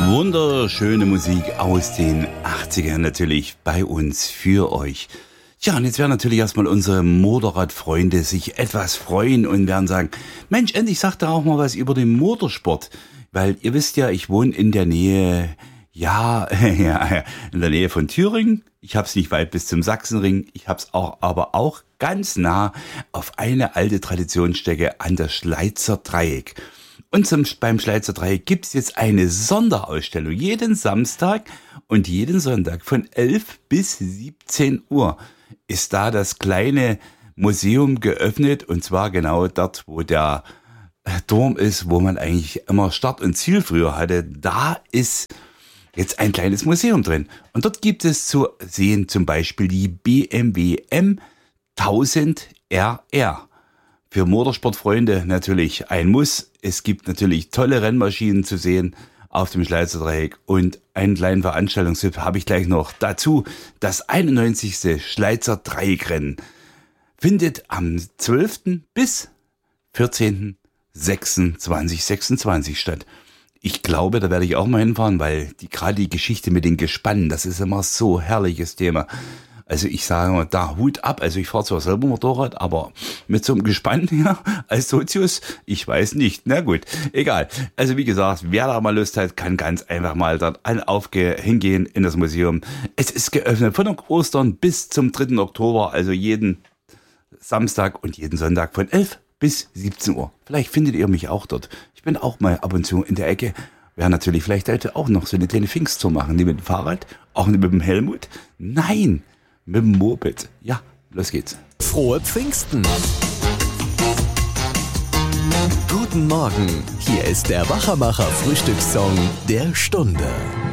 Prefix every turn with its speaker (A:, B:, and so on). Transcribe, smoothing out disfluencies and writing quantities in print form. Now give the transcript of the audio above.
A: Wunderschöne Musik aus den 80ern natürlich bei uns für euch. Ja, und jetzt werden natürlich erstmal unsere Motorradfreunde sich etwas freuen und werden sagen, Mensch, endlich sagt er auch mal was über den Motorsport. Weil ihr wisst ja, ich wohne in der Nähe, in der Nähe von Thüringen. Ich hab's nicht weit bis zum Sachsenring. Ich hab's aber auch ganz nah auf eine alte Traditionsstätte an der Schleizer Dreieck. Und beim Schleizer Dreieck gibt's jetzt eine Sonderausstellung jeden Samstag und jeden Sonntag von 11 bis 17 Uhr ist da das kleine Museum geöffnet, und zwar genau dort, wo der Turm ist, wo man eigentlich immer Start und Ziel früher hatte. Da ist jetzt ein kleines Museum drin. Und dort gibt es zu sehen zum Beispiel die BMW M1000 RR. Für Motorsportfreunde natürlich ein Muss. Es gibt natürlich tolle Rennmaschinen zu sehen auf dem Schleizer Dreieck, und einen kleinen Veranstaltungstipp habe ich gleich noch dazu. Das 91. Schleizer Dreieckrennen findet am 12. bis 14.06.2026 statt. Ich glaube, da werde ich auch mal hinfahren, weil gerade die Geschichte mit den Gespannen, das ist immer so herrliches Thema. Also ich sage mal, da Hut ab. Also ich fahre zwar selber Motorrad, aber mit so einem Gespann hier als Sozius, ich weiß nicht. Na gut, egal. Also wie gesagt, wer da mal Lust hat, kann ganz einfach mal dort hingehen in das Museum. Es ist geöffnet von Ostern bis zum 3. Oktober, also jeden Samstag und jeden Sonntag von 11 bis 17 Uhr. Vielleicht findet ihr mich auch dort. Ich bin auch mal ab und zu in der Ecke. Wäre natürlich vielleicht heute auch noch so eine kleine Pfingsttour machen. Nicht mit dem Fahrrad, auch nicht mit dem Helmut. Nein, mit dem Moped. Ja, los geht's.
B: Frohe Pfingsten. Guten Morgen. Hier ist der Wachermacher Frühstückssong der Stunde.